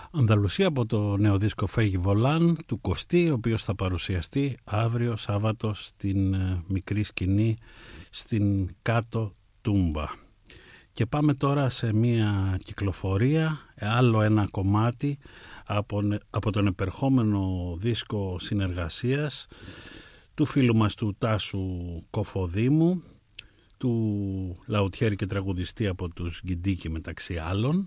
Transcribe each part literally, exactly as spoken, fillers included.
Ανδαλουσία από το νέο δίσκο Φέγη Βολάν του Κωστή, ο οποίος θα παρουσιαστεί αύριο Σάββατο στην μικρή σκηνή στην Κάτω Τούμπα. Και πάμε τώρα σε μια κυκλοφορία, άλλο ένα κομμάτι από, από τον επερχόμενο δίσκο συνεργασίας του φίλου μας του Τάσου Κοφοδήμου, του λαουτιέρη και τραγουδιστή από τους Γκιντίκι μεταξύ άλλων,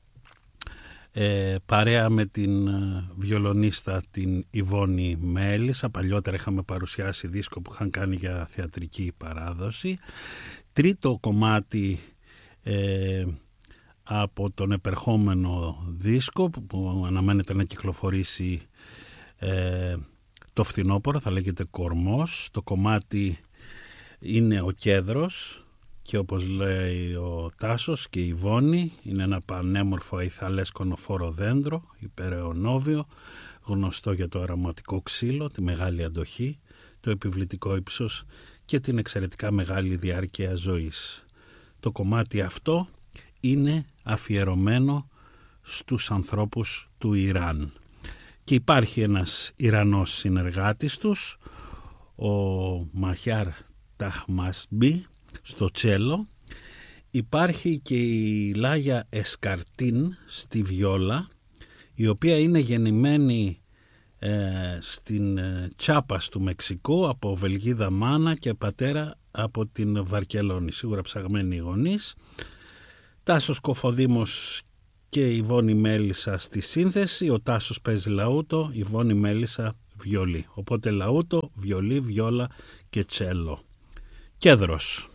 ε, παρέα με την βιολονίστα την Ιβόνη Μέλισσα. Παλιότερα είχαμε παρουσιάσει δίσκο που είχαν κάνει για θεατρική παράδοση. Τρίτο κομμάτι ε, από τον επερχόμενο δίσκο που αναμένεται να κυκλοφορήσει ε, το φθινόπωρο, θα λέγεται Κορμός. Το κομμάτι είναι ο Κέδρος και όπως λέει ο Τάσος και η Ιβόνη, είναι ένα πανέμορφο αιθαλές κονοφόρο δέντρο, υπεραιωνόβιο, γνωστό για το αρωματικό ξύλο, τη μεγάλη αντοχή, το επιβλητικό ύψος και την εξαιρετικά μεγάλη διάρκεια ζωής. Το κομμάτι αυτό είναι αφιερωμένο στους ανθρώπους του Ιράν. Και υπάρχει ένας Ιρανός συνεργάτης τους, ο Μαχιάρ Ταχμασμπή, στο τσέλο. Υπάρχει και η Λάγια Εσκαρτίν στη βιόλα, η οποία είναι γεννημένη ε, στην ε, Τσάπας του Μεξικού από Βελγίδα μάνα και πατέρα από την Βαρκελόνη, σίγουρα ψαγμένοι γονείς. Τάσος Κοφοδήμος και η Ιβόνη Μέλισσα στη σύνθεση. Ο Τάσος παίζει λαούτο, η Ιβόνη Μέλισσα βιολί. Οπότε λαούτο, βιολί, βιόλα και τσέλο. Κέδρος.